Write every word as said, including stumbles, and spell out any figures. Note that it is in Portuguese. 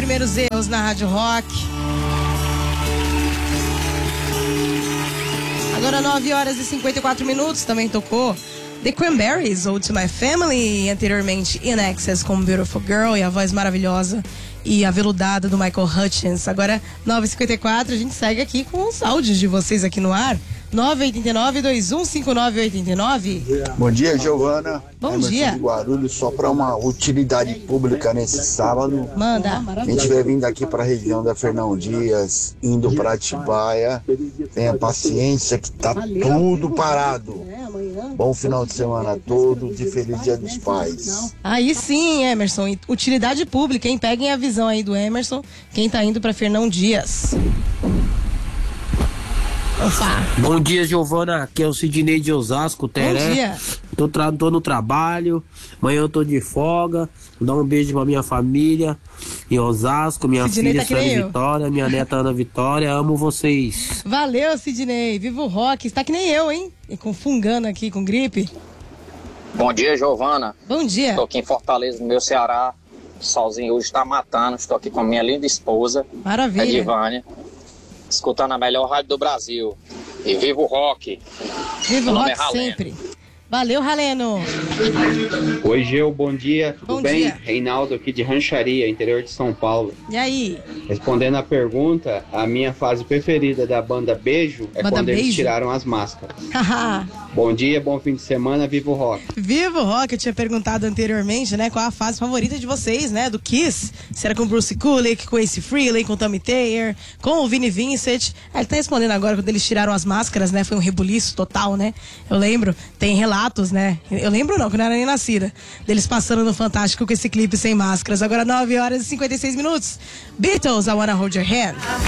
primeiros erros na Rádio Rock. Agora nove horas e cinquenta e quatro minutos, também tocou The Cranberries, Ode to My Family, e anteriormente In Excess com Beautiful Girl e a voz maravilhosa e aveludada do Michael Hutchence. Agora nove e cinquenta e quatro, a gente segue aqui com os áudios de vocês aqui no ar. nove oito nove, dois um cinco nove oito nove. Bom dia, Giovana. Bom Emerson dia. de Guarulhos, só para uma utilidade pública nesse sábado. Manda. Quem estiver vindo aqui para a região da Fernão Dias, indo para Atibaia, tenha paciência que tá tudo parado. Bom final de semana a todos e feliz Dia dos Pais. Aí sim, Emerson. Utilidade pública, hein? Peguem a visão aí do Emerson, quem tá indo para Fernão Dias. Opa. Bom dia, Giovana. Aqui é o Sidney de Osasco, Teré. Bom dia. Tô, tra- tô no trabalho, amanhã eu tô de folga. Vou dar um beijo pra minha família em Osasco, minha Sidney filha tá que nem Sônia eu. Vitória, minha neta Ana Vitória. Amo vocês. Valeu, Sidney. Viva o rock. Está que nem eu, hein? E com fungando aqui, com gripe. Bom dia, Giovana. Bom dia. Estou aqui em Fortaleza, no meu Ceará. O solzinho hoje está matando. Estou aqui com a minha linda esposa, Maravilha. Edivânia, escutando a melhor rádio do Brasil. E viva o rock. Viva o Meu nome rock é Raleno. sempre. Valeu, Raleno. Oi, Geu, bom dia, tudo Bom bem? dia. Reinaldo aqui de Rancharia, interior de São Paulo. E aí? Respondendo a pergunta, a minha fase preferida da banda Beijo é Banda quando eles Beijo? tiraram as máscaras. Haha. Bom dia, bom fim de semana, viva o rock. Viva o rock. Eu tinha perguntado anteriormente, né? Qual a fase favorita de vocês, né? Do Kiss. Se era com Bruce Kulick, com Ace Frehley, com Tommy Thayer, com o Vinnie Vincent. Ah, ele tá respondendo agora quando eles tiraram as máscaras, né? Foi um rebuliço total, né? Eu lembro, tem relatos, né? Eu lembro não, que eu não era nem nascida. Deles passando no Fantástico com esse clipe sem máscaras. Agora nove horas e cinquenta e seis minutos. Beatles, I Wanna Hold Your Hand.